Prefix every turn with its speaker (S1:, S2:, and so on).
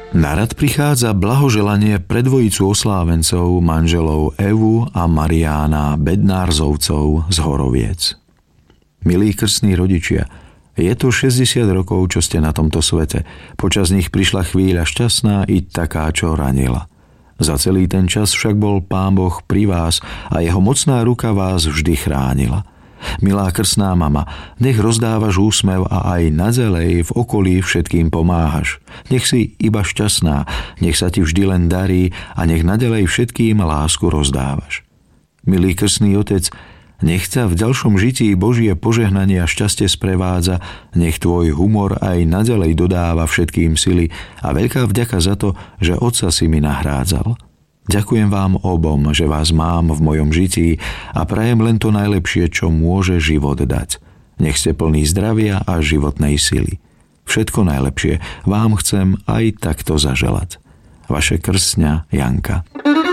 S1: Na rad prichádza blahoželanie pre dvojicu oslávencov, manželov Evu a Mariána Bednárzovcov z Horoviec. Milí krstní rodičia, je to 60 rokov, čo ste na tomto svete. Počas nich prišla chvíľa šťastná i taká, čo ranila. Za celý ten čas však bol Pán Boh pri vás a jeho mocná ruka vás vždy chránila. Milá krstná mama, nech rozdávaš úsmev a aj naďalej v okolí všetkým pomáhaš. Nech si iba šťastná, nech sa ti vždy len darí a nech naďalej všetkým lásku rozdávaš. Milý krstný otec, nech ťa v ďalšom žití Božie požehnanie a šťastie sprevádza, nech tvoj humor aj naďalej dodáva všetkým sily a veľká vďaka za to, že otca si mi nahrádzal. Ďakujem vám obom, že vás mám v mojom žití a prajem len to najlepšie, čo môže život dať. Nech ste plní zdravia a životnej sily. Všetko najlepšie vám chcem aj takto zaželať. Vaše krstňa Janka.